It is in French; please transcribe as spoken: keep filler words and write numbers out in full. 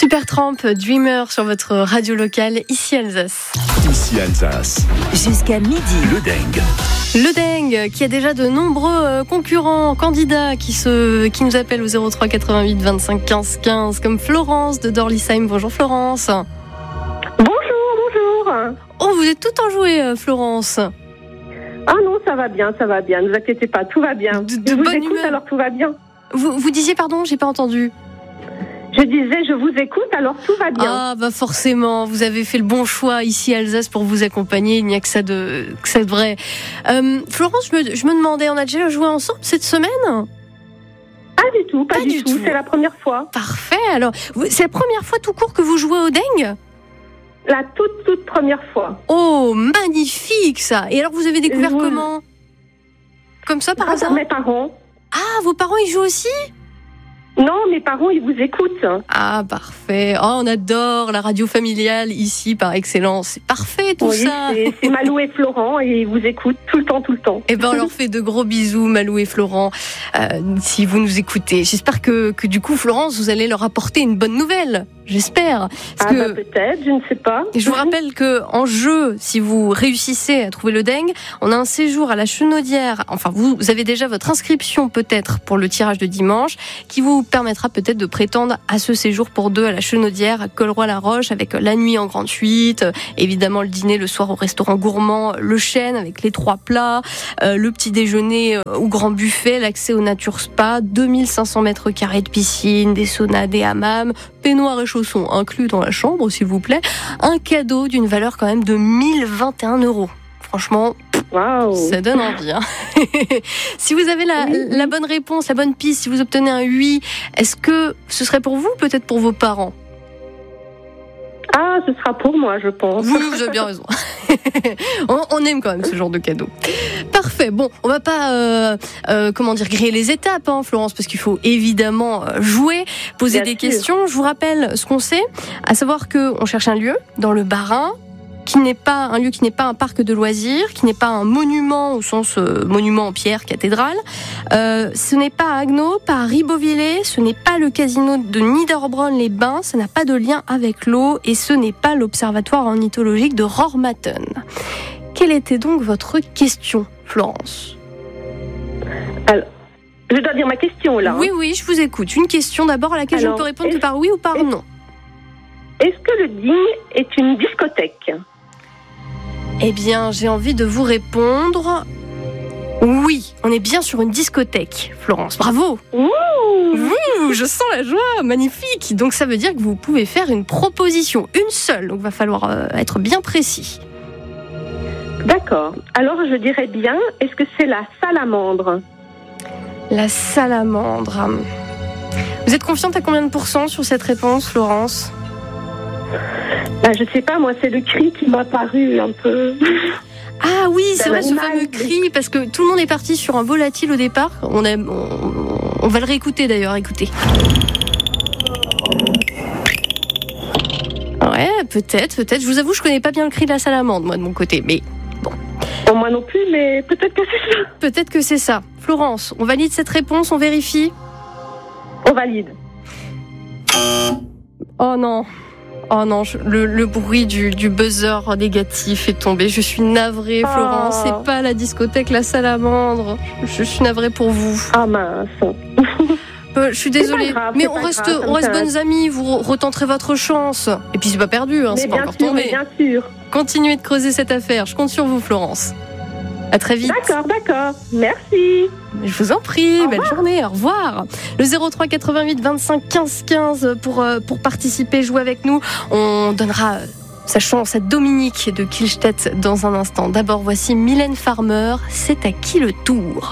Supertramp, Dreamer sur votre radio locale, ici Alsace. Ici Alsace. Jusqu'à midi. Le Dengue. Le Dengue, qui a déjà de nombreux concurrents, candidats qui, se, qui nous appellent au zéro trois quatre-vingt-huit vingt-cinq quinze quinze, comme Florence de Dorlisheim. Bonjour Florence. Bonjour, bonjour. Oh, vous êtes tout enjouée, Florence. Ah non, ça va bien, ça va bien. Ne vous inquiétez pas, tout va bien. De, de je vous bonne écoute, humeur. alors tout va bien. Vous, vous disiez pardon, j'ai pas entendu. Je disais, je vous écoute, alors tout va bien. Ah, bah forcément, vous avez fait le bon choix ici à Alsace pour vous accompagner, il n'y a que ça de, que ça de vrai. Euh, Florence, je me, je me demandais, on a déjà joué ensemble cette semaine ? Pas du tout, pas, Pas du, du tout. tout. C'est la première fois. Parfait, alors, vous- c'est la première fois tout court que vous jouez au Dengue ? La toute, toute première fois. Oh, magnifique ça. Et alors, vous avez découvert Je vous- comment ? Comme ça par Grâce à hasard ? mes parents. Ah, vos parents, ils jouent aussi ? Non, mes parents, ils vous écoutent. Ah, parfait. Oh, on adore la radio familiale ici par excellence. C'est parfait tout Oui, ça. c'est, c'est Malou et Florent et ils vous écoutent tout le temps, tout le temps. Eh ben, on leur fait de gros bisous, Malou et Florent, euh, si vous nous écoutez. J'espère que, que du coup, Florence, vous allez leur apporter une bonne nouvelle. J'espère. Parce Ah que bah peut-être, je ne sais pas. je vous rappelle que en jeu, si vous réussissez à trouver le Dengue, on a un séjour à la Chenaudière. Enfin, vous, vous avez déjà votre inscription peut-être pour le tirage de dimanche, qui vous permettra peut-être de prétendre à ce séjour pour deux à la Chenaudière, à Colroy-la-Roche, avec la nuit en grande suite, évidemment le dîner le soir au restaurant gourmand Le Chêne avec les trois plats, euh, le petit déjeuner euh, au grand buffet, l'accès au Nature Spa, deux mille cinq cents mètres carrés de piscine, des saunas, des hammams, peignoir et chaussons inclus dans la chambre, s'il vous plaît. Un cadeau d'une valeur quand même de mille vingt et un euros. Franchement, Waouh. ça donne envie. Hein. Si vous avez la, Oui, oui. la bonne réponse, la bonne piste, si vous obtenez un oui, est-ce que ce serait pour vous ou peut-être pour vos parents ? Ah, ce sera pour moi, je pense. Oui, vous avez bien raison. on, on aime quand même ce genre de cadeau. Parfait. Bon, on va pas, euh, euh, comment dire, griller les étapes, hein, Florence, parce qu'il faut évidemment euh, jouer, poser Bien des sûr. questions. Je vous rappelle ce qu'on sait, à savoir que on cherche un lieu dans le Bas-Rhin, qui n'est pas un lieu qui n'est pas un parc de loisirs, qui n'est pas un monument au sens euh, monument en pierre, cathédrale. Euh, ce n'est pas à Haguenau, pas à Ribeauvillé, ce n'est pas le casino de Niederbronn-les-Bains, ça n'a pas de lien avec l'eau et ce n'est pas l'observatoire ornithologique de Rormatten. Quelle était donc votre question, Florence ? Je dois dire ma question, là. Oui, oui, je vous écoute. Une question d'abord à laquelle je Alors, ne peux répondre que est-ce- par oui ou par est-ce- non. Est-ce que le Digne est une discothèque ? Eh bien, j'ai envie de vous répondre... Oui, on est bien sur une discothèque, Florence. Bravo. Ouh. Ouh, je sens la joie, magnifique. Donc ça veut dire que vous pouvez faire une proposition, une seule. Donc il va falloir euh, être bien précis. D'accord. Alors, je dirais bien, est-ce que c'est la salamandre ? La salamandre. Vous êtes confiante à combien de pourcents sur cette réponse, Florence ? Bah, je sais pas, moi, c'est le cri qui m'a paru un peu... Ah oui, c'est C'est vrai, ce l'animal. fameux cri, parce que tout le monde est parti sur un volatile au départ. On, a, on, on va le réécouter d'ailleurs, écoutez. Ouais, peut-être, peut-être. Je vous avoue, je connais pas bien le cri de la salamandre, moi, de mon côté, mais Bon, moi non plus, mais peut-être que c'est ça. peut-être que c'est ça. Florence, on valide cette réponse, on vérifie ? On valide. Oh non, oh non, je- le, le bruit du, du buzzer négatif est tombé. Je suis navrée, Florence. Oh. C'est pas la discothèque La Salamandre. Je, je suis navrée pour vous. Ah mince. Euh, je suis désolée, C'est pas grave, mais c'est on pas reste, grave, ça on me reste fait- bonnes amies. Vous re- retenterez votre chance. Et puis c'est pas perdu, hein, Mais c'est pas bien encore sûr, mais tombé. bien sûr. Continuez de creuser cette affaire. Je compte sur vous, Florence. À très vite. D'accord, d'accord. Merci. Je vous en prie, Au belle journée, au revoir. Le zéro trois quatre-vingt-huit vingt-cinq quinze quinze pour, euh, pour participer, jouer avec nous. On donnera euh, sa chance à Dominique de Kielstedt dans un instant. D'abord, voici Mylène Farmer. C'est à qui le tour ?